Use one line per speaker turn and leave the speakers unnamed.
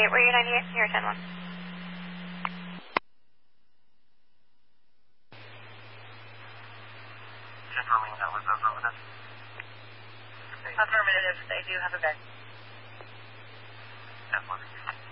were you 98 here, 10-1?
Confirming that was affirmative.
Affirmative, they do have a bed.
10-1.